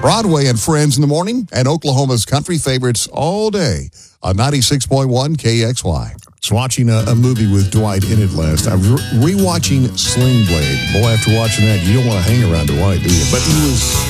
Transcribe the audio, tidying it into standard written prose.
Broadway and Friends in the morning, and Oklahoma's country favorites all day on 96.1 KXY. I was watching a movie with Dwight in it last. I'm rewatching Sling Blade. Boy, after watching that, you don't want to hang around Dwight, do you? But he was